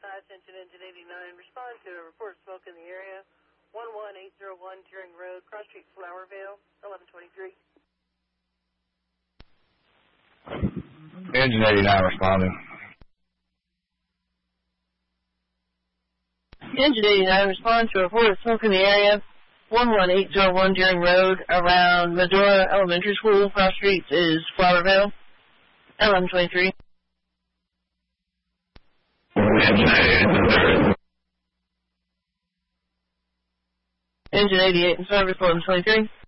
Attention Engine 89, respond to a report of smoke in the area. 11801 Deering Road, Cross Street, Flowervale, 1123. Engine 89 responding. Engine 89, respond to a report of smoke in the area. 11801 Deering Road, around Medora Elementary School, Cross Street is Flowervale, 1123. Engine 88 in service, 1123.